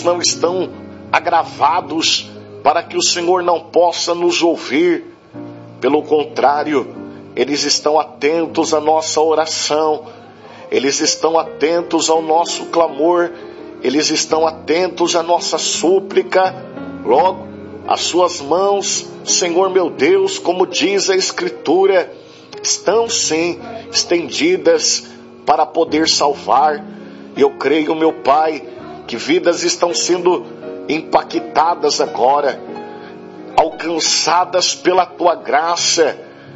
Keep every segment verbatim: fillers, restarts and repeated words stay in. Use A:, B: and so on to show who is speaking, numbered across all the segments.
A: ouvidos não estão agravados para que o Senhor não possa nos ouvir. Pelo contrário, eles estão atentos à nossa oração, eles estão atentos ao nosso clamor, eles estão atentos à nossa súplica. Logo, as suas mãos, Senhor meu Deus, como diz a Escritura, estão sim estendidas para poder salvar. E eu creio, meu Pai, que vidas estão sendo impactadas agora, alcançadas pela Tua graça,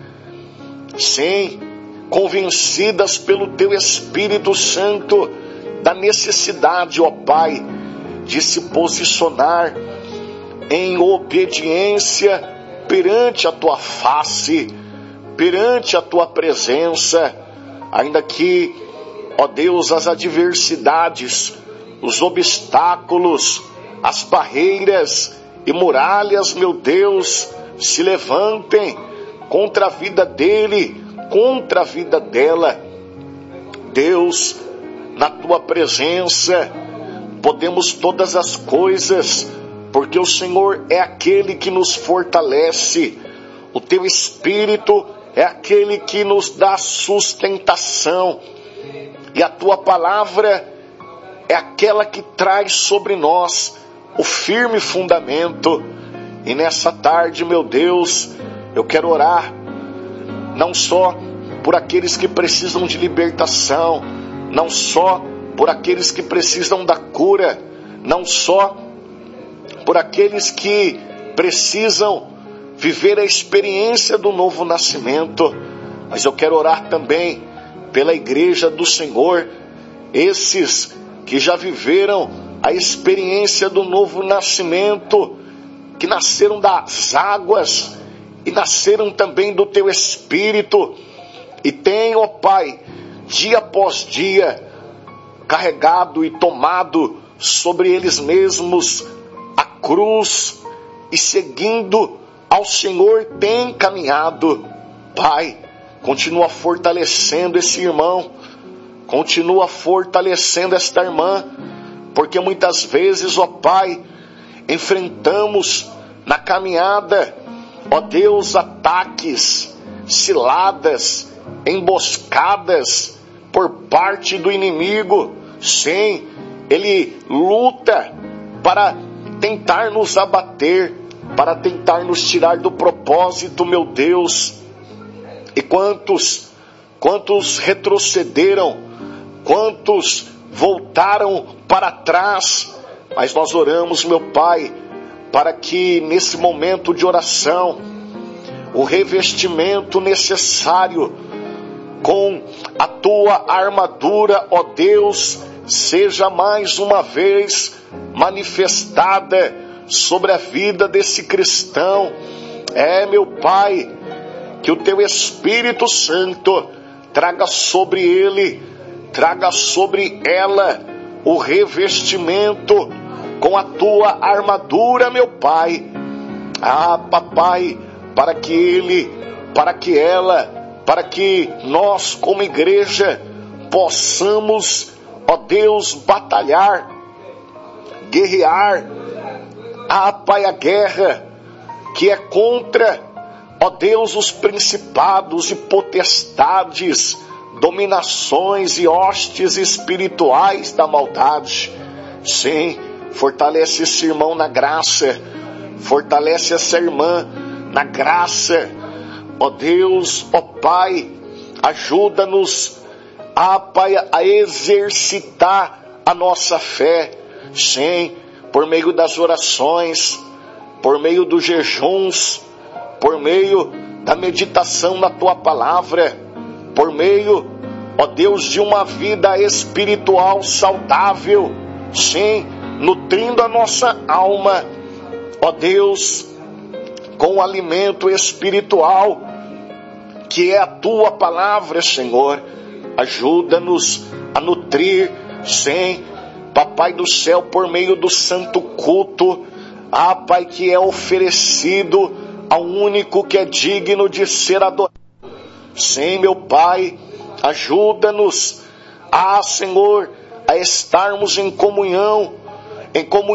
A: sim, convencidas pelo Teu Espírito Santo da necessidade, ó Pai, de se posicionar em obediência perante a Tua face, perante a Tua presença, ainda que, ó Deus, as adversidades, os obstáculos, as barreiras e muralhas, meu Deus, se levantem contra a vida dele, contra a vida dela. Deus, na Tua presença, podemos todas as coisas, porque o Senhor é aquele que nos fortalece, o Teu Espírito é aquele que nos dá sustentação, e a Tua palavra é aquela que traz sobre nós o firme fundamento. E nessa tarde, meu Deus, eu quero orar, não só por aqueles que precisam de libertação, não só por aqueles que precisam da cura, não só por aqueles que precisam viver a experiência do novo nascimento, mas eu quero orar também pela igreja do Senhor, esses que já viveram a experiência do novo nascimento, que nasceram das águas e nasceram também do Teu Espírito, e têm, ó Pai, dia após dia, carregado e tomado sobre eles mesmos a cruz, e seguindo ao Senhor tem caminhado. Pai, continua fortalecendo esse irmão, continua fortalecendo esta irmã, porque muitas vezes, ó Pai, enfrentamos na caminhada, ó Deus, ataques, ciladas, emboscadas por parte do inimigo. Sim, ele luta para tentar nos abater, para tentar nos tirar do propósito, meu Deus. E quantos, quantos retrocederam, quantos voltaram para trás, mas nós oramos, meu Pai, para que nesse momento de oração, o revestimento necessário com a Tua armadura, ó Deus, seja mais uma vez manifestada sobre a vida desse cristão. É, meu Pai, que o Teu Espírito Santo traga sobre ele, traga sobre ela o revestimento com a Tua armadura, meu Pai. Ah, Papai, para que ele, para que ela, para que nós como igreja possamos, ó Deus, batalhar, guerrear, ah, Pai, a guerra que é contra, ó Deus, os principados e potestades, dominações e hostes espirituais da maldade. Sim, fortalece esse irmão na graça, fortalece essa irmã na graça, ó Deus, ó Pai, ajuda-nos, ah, Pai, a exercitar a nossa fé, sim, por meio das orações, por meio dos jejuns, por meio da meditação na Tua palavra, por meio, ó Deus, de uma vida espiritual saudável, sim, nutrindo a nossa alma, ó Deus, com o alimento espiritual, que é a Tua palavra, Senhor. Ajuda-nos a nutrir, sim, Papai do céu, por meio do santo culto, ah, Pai, que é oferecido ao único que é digno de ser adorado. Sim, meu Pai, ajuda-nos, ah, Senhor, a estarmos em comunhão, em comunhão